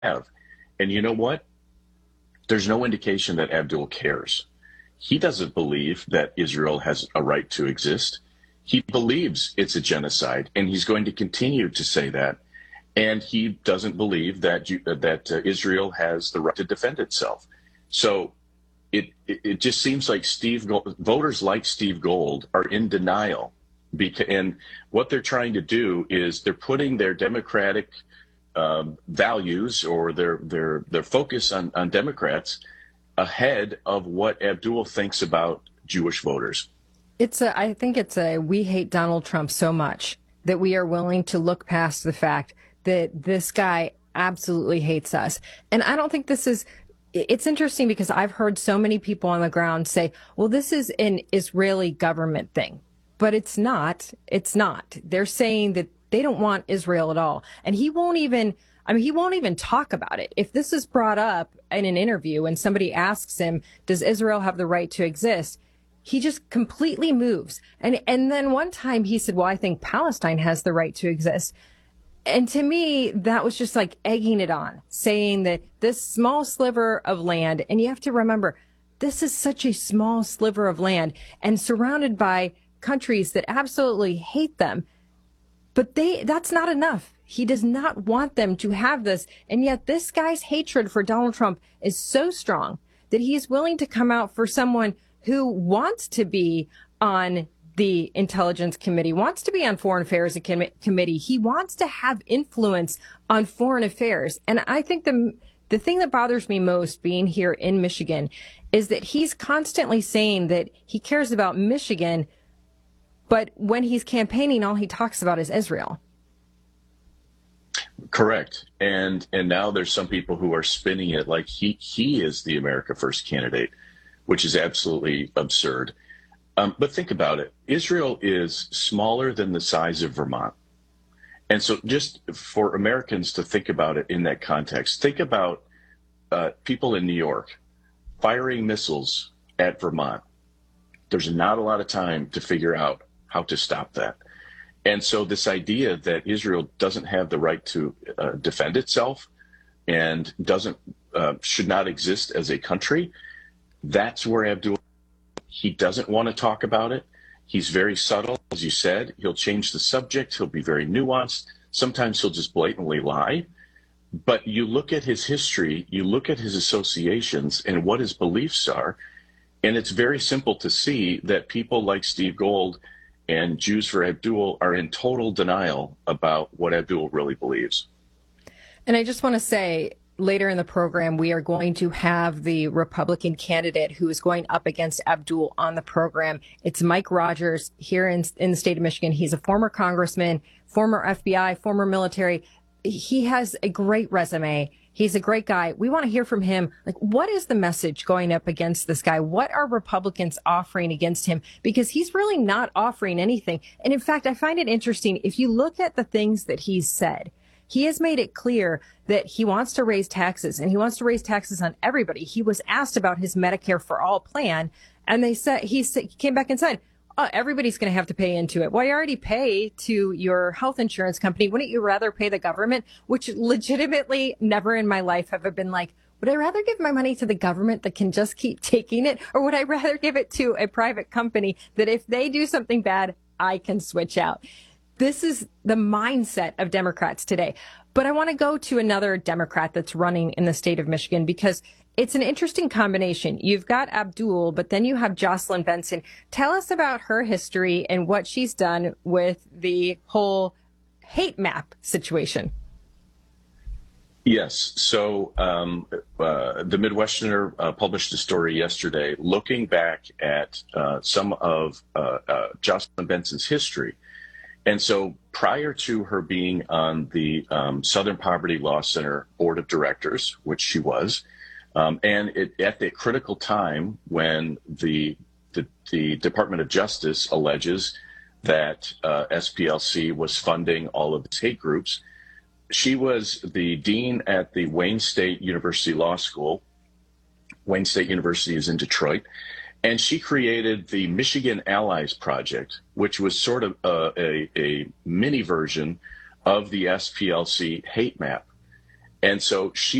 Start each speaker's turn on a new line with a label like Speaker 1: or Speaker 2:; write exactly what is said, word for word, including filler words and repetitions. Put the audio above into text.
Speaker 1: have. And you know what? There's no indication that Abdul cares. He doesn't believe that Israel has a right to exist. He believes it's a genocide, and he's going to continue to say that. And he doesn't believe that you, that uh, Israel has the right to defend itself. So it, it it just seems like Steve Gold, voters like Steve Gold are in denial, because, and what they're trying to do is they're putting their democratic um, values or their their their focus on on Democrats ahead of what Abdul thinks about Jewish voters.
Speaker 2: It's a, I think it's a, we hate Donald Trump so much that we are willing to look past the fact that this guy absolutely hates us. And I don't think this is, it's interesting because I've heard so many people on the ground say, well, this is an Israeli government thing, but it's not, it's not. They're saying that they don't want Israel at all. And he won't even, I mean, he won't even talk about it. If this is brought up in an interview and somebody asks him, does Israel have the right to exist? He just completely moves. And and then one time he said, well, I think Palestine has the right to exist. And to me, that was just like egging it on, saying that this small sliver of land, and you have to remember, this is such a small sliver of land and surrounded by countries that absolutely hate them. But they that's not enough. He does not want them to have this. And yet this guy's hatred for Donald Trump is so strong that he is willing to come out for someone who wants to be on the Intelligence Committee, wants to be on Foreign Affairs Com- Committee. He wants to have influence on foreign affairs. And I think the the thing that bothers me most being here in Michigan is that he's constantly saying that he cares about Michigan, but when he's campaigning, all he talks about is Israel.
Speaker 1: Correct. And and now there's some people who are spinning it like he he is the America First candidate, which is absolutely absurd. Um, but think about it. Israel is smaller than the size of Vermont. And so just for Americans to think about it in that context, think about uh, people in New York firing missiles at Vermont. There's not a lot of time to figure out how to stop that. And so this idea that Israel doesn't have the right to uh, defend itself and doesn't uh, should not exist as a country, that's where Abdul, he doesn't want to talk about it. He's very subtle, as you said. He'll change the subject. He'll be very nuanced. Sometimes he'll just blatantly lie. But you look at his history, you look at his associations and what his beliefs are, and it's very simple to see that people like Steve Gold and Jews for Abdul are in total denial about what Abdul really believes.
Speaker 2: And I just want to say, later in the program, we are going to have the Republican candidate who is going up against Abdul on the program. It's Mike Rogers here in, in the state of Michigan. He's a former congressman, former F B I, former military. He has a great resume. He's a great guy. We want to hear from him. Like, what is the message going up against this guy? What are Republicans offering against him? Because he's really not offering anything. And in fact, I find it interesting. If you look at the things that he's said, he has made it clear that he wants to raise taxes, and he wants to raise taxes on everybody. He was asked about his Medicare for All plan, and they said he, said, he came back and said, oh, everybody's going to have to pay into it. Well, you already pay to your health insurance company. Wouldn't you rather pay the government? Which legitimately never in my life have I been like, would I rather give my money to the government that can just keep taking it? Or would I rather give it to a private company that if they do something bad, I can switch out? This is the mindset of Democrats today. But I want to go to another Democrat that's running in the state of Michigan because it's an interesting combination. You've got Abdul, but then you have Jocelyn Benson. Tell us about her history and what she's done with the whole hate map situation.
Speaker 1: Yes. So um, uh, the Midwesterner uh, published a story yesterday looking back at uh, some of uh, uh, Jocelyn Benson's history. And so prior to her being on the um, Southern Poverty Law Center Board of Directors, which she was, um, and it, at the critical time when the, the, the Department of Justice alleges that uh, S P L C was funding all of its hate groups, she was the dean at the Wayne State University Law School. Wayne State University is in Detroit. And she created the Michigan Allies Project, which was sort of a, a, a mini version of the S P L C hate map. And so she